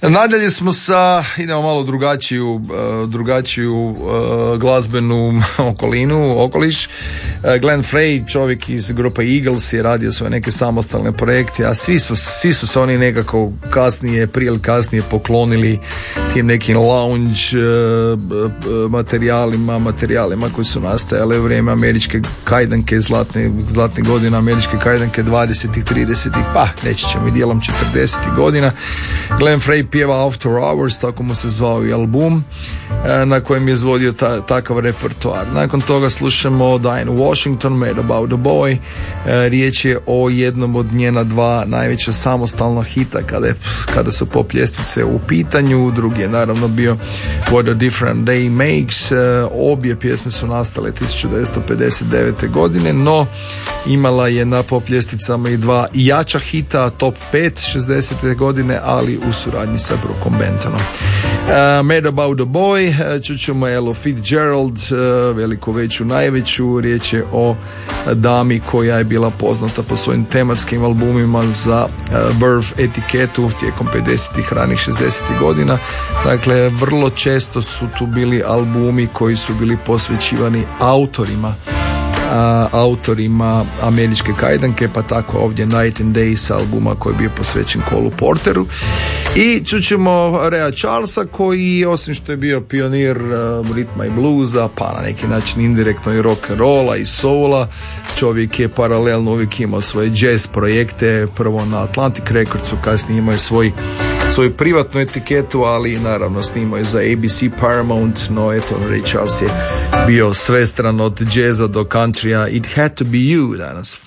Nadalje smo idemo malo drugačiju glazbenu okoliš. Glenn Frey, čovjek iz grupe Eagles, je radio svoje neke samostalne projekte, a svi su se oni nekako prije ili kasnije poklonili tim nekim lounge materijalima koji su nastajale u vrijeme američke kajdanke, zlatne godine američke kajdanke 20-ih, 30-ih, pa reći ćemo i dijelom 40-ih godina. Glenn Frey pjeva After Hours, tako mu se zvao i album na kojem je izvodio takav repertoar. Nakon toga slušamo Diane Washington, Mad About the Boy. Riječ je o jednom od njena dva najveća samostalna hita kada su pop ljestvice u pitanju. Drugi je naravno bio What a Different Day Makes. Obje pjesme su nastale 1959. godine, no imala je na pop ljestvicama i dva jača hita, top 5 60. godine, ali u suradnji sa Brookom Bentonom. Mad About the Boy, čućemo Ella Fitzgerald, veliku veću najveću. Riječ je o dami koja je bila poznata po svojim tematskim albumima za Verve etiketu tijekom 50-ih, ranih 60-ih godina. Dakle, vrlo često su tu bili albumi koji su bili posvećivani autorima američke kajdanke, pa tako ovdje Night and Days albuma koji je bio posvećen Colu Porteru. I čućemo Rea Charlesa, koji osim što je bio pionir ritma i bluza, pa na neki način indirektno i rock and rolla i soula, čovjek je paralelno uvijek imao svoje jazz projekte, prvo na Atlantic Recordsu, kasnije imao svoju privatnu etiketu, ali naravno snimao je za ABC Paramount, no eto, Ray Charles je bio svestran od jazza do countrya. It Had to Be You danas.